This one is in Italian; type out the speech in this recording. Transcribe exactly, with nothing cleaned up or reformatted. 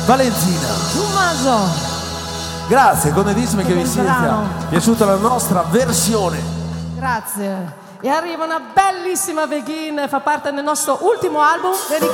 Valentina. Tommaso. Grazie, contentissimi che vi sia brano. piaciuta la nostra versione. Grazie. E arriva una bellissima Begin, fa parte del nostro ultimo album.